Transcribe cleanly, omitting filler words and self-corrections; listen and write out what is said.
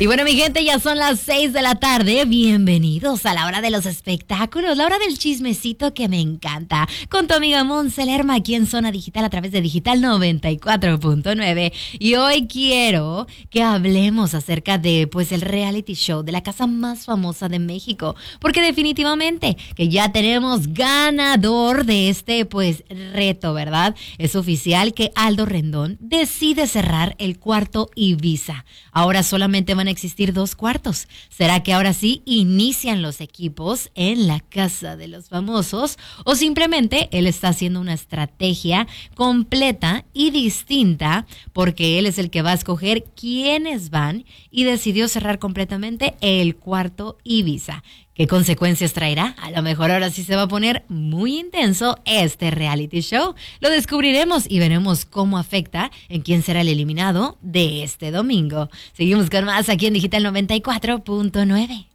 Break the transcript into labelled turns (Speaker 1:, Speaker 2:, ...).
Speaker 1: Y bueno, mi gente, ya son las 6 de la tarde. Bienvenidos a la hora de los espectáculos, la hora del chismecito que me encanta. Con tu amiga Monse Lerma aquí en Zona Digital a través de Digital 94.9. Y hoy quiero que hablemos acerca de, pues, el reality show de la casa más famosa de México. Porque definitivamente que ya tenemos ganador de este, pues, reto, ¿verdad? Es oficial que Aldo Rendón decide cerrar el cuarto Ibiza. Ahora solamente van a existir 2 cuartos. ¿Será que ahora sí inician los equipos en la casa de los famosos? ¿O simplemente él está haciendo una estrategia completa y distinta porque él es el que va a escoger quiénes van y decidió cerrar completamente el cuarto Ibiza? ¿Qué consecuencias traerá? A lo mejor ahora sí se va a poner muy intenso este reality show. Lo descubriremos y veremos cómo afecta en quién será el eliminado de este domingo. Seguimos con más aquí en Digital 94.9.